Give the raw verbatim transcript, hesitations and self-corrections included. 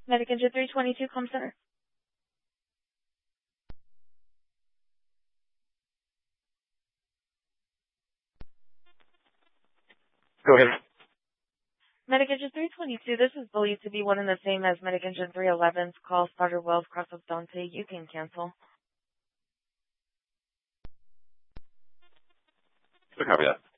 Medic Engine three twenty-two, Com Center. Go ahead. Medic Engine three twenty-two, this is believed to be one and the same as Medic Engine three eleven's call starter Wells Cross of Dante. You can cancel. Copy that.